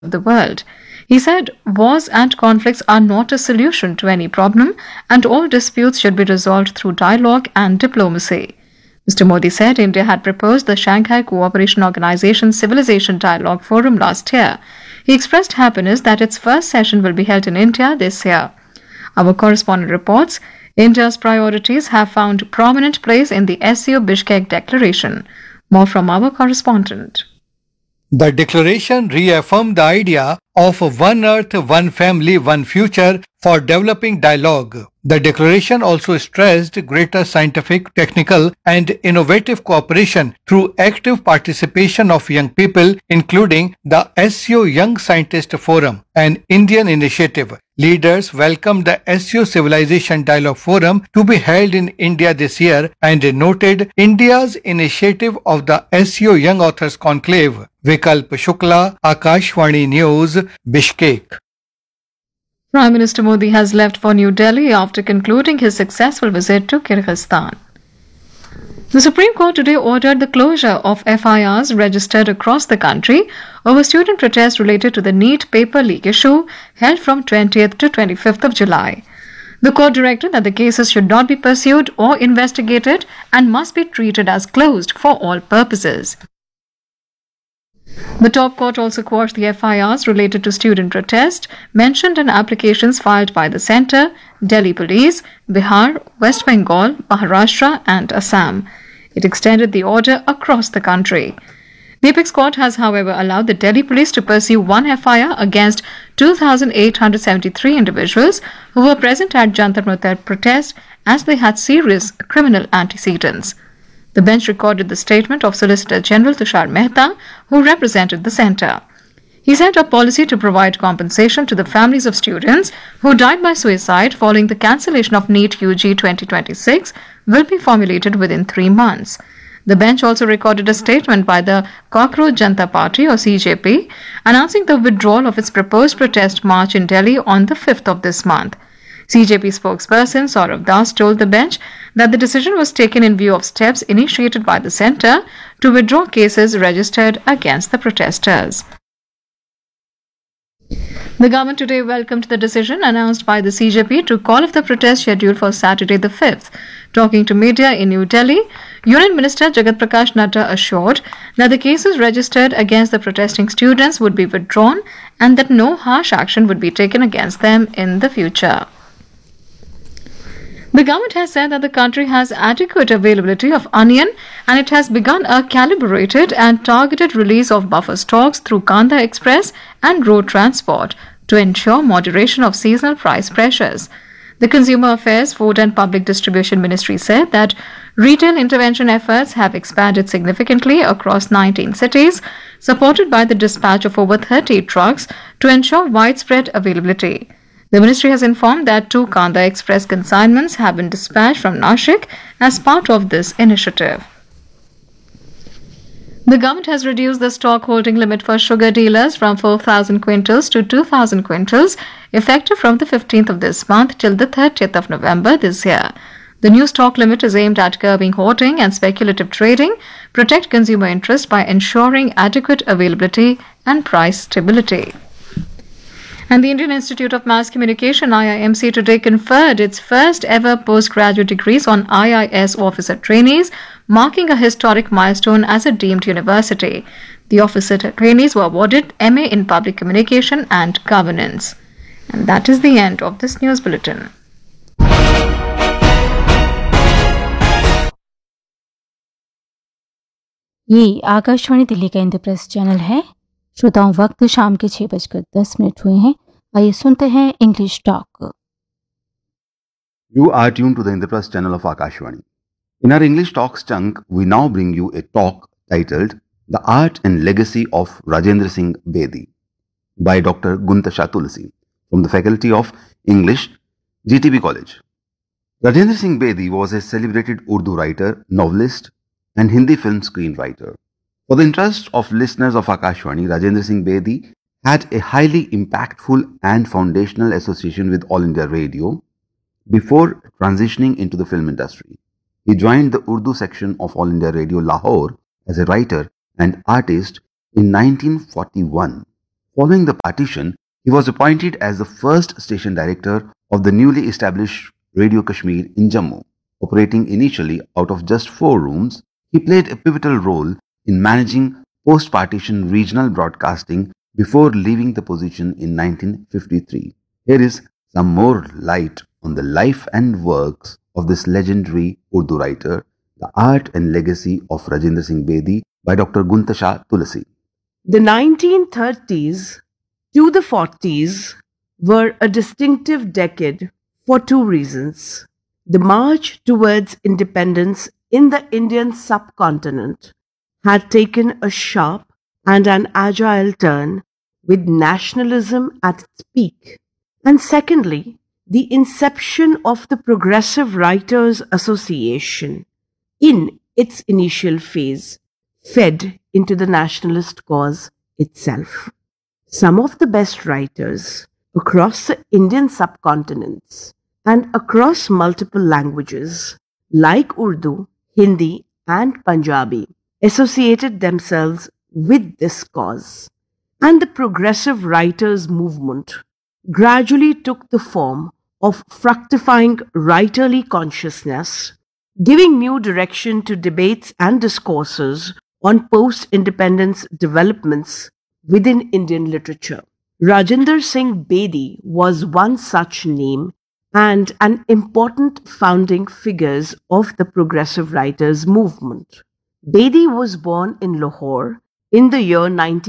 of the world. He said wars and conflicts are not a solution to any problem, and all disputes should be resolved through dialogue and diplomacy. Mr. Modi said India had proposed the Shanghai Cooperation Organization Civilization Dialogue Forum last year. He expressed happiness that its first session will be held in India this year. Our correspondent reports India's priorities have found prominent place in the SCO Bishkek Declaration. More from our correspondent. The declaration reaffirmed the idea of one earth, one family, one future for developing dialogue. The declaration also stressed greater scientific, technical, and innovative cooperation through active participation of young people, including the SCO Young Scientist Forum, an Indian initiative. Leaders welcomed the SCO Civilization Dialogue Forum to be held in India this year and noted India's initiative of the SCO Young Authors Conclave. Vikalp Shukla, Akashvani News, Bishkek. Prime Minister Modi has left for New Delhi after concluding his successful visit to Kyrgyzstan. The Supreme Court today ordered the closure of FIRs registered across the country over student protests related to the NEET paper leak issue held from 20th to 25th of July. The court directed that the cases should not be pursued or investigated and must be treated as closed for all purposes. The top court also quashed the FIRs related to student protest mentioned in applications filed by the Centre, Delhi Police, Bihar, West Bengal, Maharashtra and Assam. It extended the order across the country. The Apex Court has, however, allowed the Delhi Police to pursue one FIR against 2,873 individuals who were present at Jantar Mantar protest as they had serious criminal antecedents. The bench recorded the statement of Solicitor General Tushar Mehta, who represented the centre. He said a policy to provide compensation to the families of students who died by suicide following the cancellation of NEET UG 2026 will be formulated within 3 months. The bench also recorded a statement by the Cockroach Janata Party or CJP announcing the withdrawal of its proposed protest march in Delhi on the 5th of this month. CJP spokesperson Saurav Das told the bench that the decision was taken in view of steps initiated by the centre to withdraw cases registered against the protesters. The government today welcomed the decision announced by the CJP to call off the protest scheduled for Saturday the 5th. Talking to media in New Delhi, Union Minister Jagat Prakash Nadda assured that the cases registered against the protesting students would be withdrawn and that no harsh action would be taken against them in the future. The government has said that the country has adequate availability of onion and it has begun a calibrated and targeted release of buffer stocks through Kanda Express and road transport to ensure moderation of seasonal price pressures. The Consumer Affairs, Food and Public Distribution Ministry said that retail intervention efforts have expanded significantly across 19 cities, supported by the dispatch of over 30 trucks to ensure widespread availability. The ministry has informed that 2 Kanda Express consignments have been dispatched from Nashik as part of this initiative. The government has reduced the stock holding limit for sugar dealers from 4,000 quintals to 2,000 quintals, effective from the 15th of this month till the 30th of November this year. The new stock limit is aimed at curbing hoarding and speculative trading, protect consumer interest by ensuring adequate availability and price stability. And the Indian Institute of Mass Communication IIMC today conferred its first ever postgraduate degrees on IIS officer trainees, marking a historic milestone as a deemed university. The officer trainees were awarded MA in Public Communication and Governance. And that is the end of this news bulletin. ये आकाशवाणी दिल्ली का Indraprastha channel है। श्रोताओं, वक्त शाम के 6:10 हुए हैं। आइए सुनते हैं English talk. You are tuned to the Indraprasth channel of Akashvani. In our English Talks chunk, we now bring you a talk titled The Art and Legacy of Rajendra Singh Bedi by Dr. Guntasha Tulsi from the Faculty of English, GTB College. Rajendra Singh Bedi was a celebrated Urdu writer, novelist, and Hindi film screenwriter. For the interest of listeners of Akashvani, Rajendra Singh Bedi had a highly impactful and foundational association with All India Radio before transitioning into the film industry. He joined the Urdu section of All India Radio Lahore as a writer and artist in 1941, Following the partition, he was appointed as the first station director of the newly established Radio Kashmir in Jammu. Operating initially out of just 4 rooms, he played a pivotal role in managing post-partition regional broadcasting before leaving the position in 1953. Here is some more light on the life and works of this legendary Urdu writer, The Art and Legacy of Rajendra Singh Bedi by Dr. Guntasha Tulasi. The 1930s to the 40s were a distinctive decade for 2 reasons. The march towards independence in the Indian subcontinent had taken a sharp and an agile turn with nationalism at its peak. And secondly, the inception of the Progressive Writers Association in its initial phase fed into the nationalist cause itself. Some of the best writers across the Indian subcontinents and across multiple languages like Urdu, Hindi and Punjabi associated themselves with this cause. And the progressive writers movement gradually took the form of fructifying writerly consciousness, giving new direction to debates and discourses on post-independence developments within Indian literature. Rajendra Singh Bedi was one such name and an important founding figures of the progressive writers movement. Bedi was born in Lahore in the year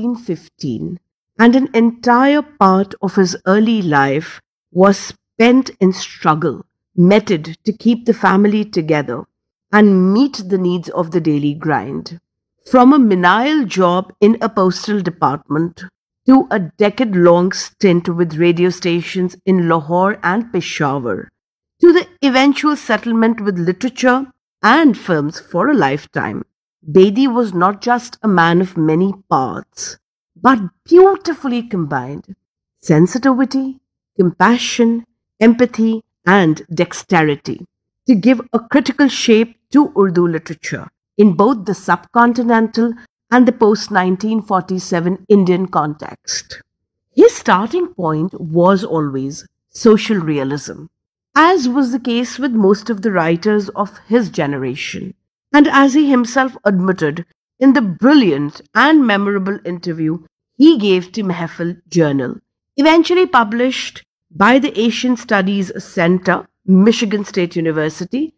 1915, and an entire part of his early life was spent in struggle, meted to keep the family together and meet the needs of the daily grind. From a menial job in a postal department to a decade-long stint with radio stations in Lahore and Peshawar, to the eventual settlement with literature and films for a lifetime, Bedi was not just a man of many parts, but beautifully combined sensitivity, compassion, empathy, and dexterity to give a critical shape to Urdu literature in both the subcontinental and the post-1947 Indian context. His starting point was always social realism, as was the case with most of the writers of his generation, and as he himself admitted in the brilliant and memorable interview he gave to Mehfil Journal, eventually published by the Asian Studies Center, Michigan State University,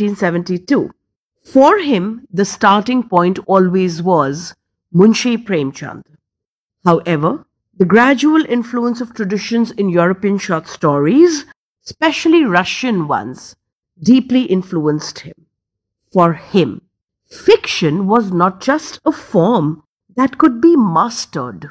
1972. For him, the starting point always was Munshi Premchand. However, the gradual influence of traditions in European short stories, especially Russian ones, deeply influenced him. For him, fiction was not just a form that could be mastered,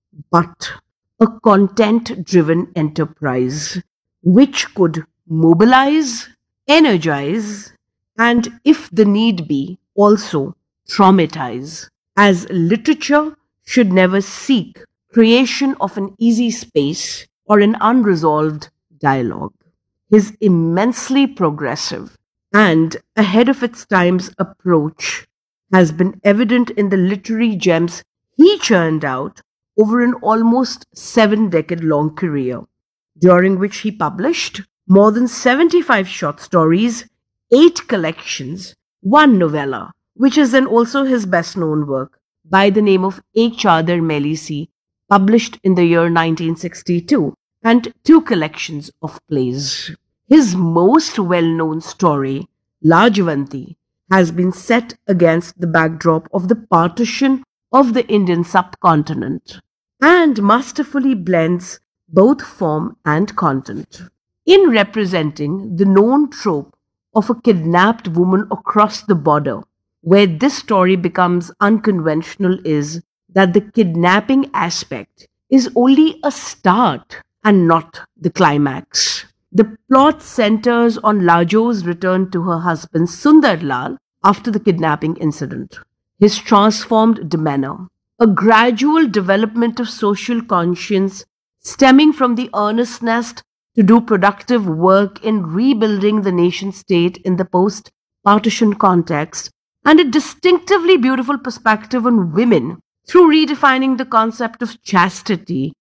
but a content-driven enterprise which could mobilize, energize, and if the need be, also traumatize, as literature should never seek creation of an easy space or an unresolved dialogue. His immensely progressive and ahead of its time's approach has been evident in the literary gems he churned out over an almost 7-decade-long career, during which he published more than 75 short stories, 8 collections, 1 novella, which is then also his best-known work, by the name of Ek Chadar Maili Si, published in the year 1962, and 2 collections of plays. His most well-known story, Lajvanti, has been set against the backdrop of the partition of the Indian subcontinent and masterfully blends both form and content. In representing the known trope of a kidnapped woman across the border, where this story becomes unconventional is that the kidnapping aspect is only a start and not the climax. The plot centers on Lajo's return to her husband Sundar Lal after the kidnapping incident, his transformed demeanor, a gradual development of social conscience stemming from the earnestness to do productive work in rebuilding the nation-state in the post-partition context, and a distinctively beautiful perspective on women through redefining the concept of chastity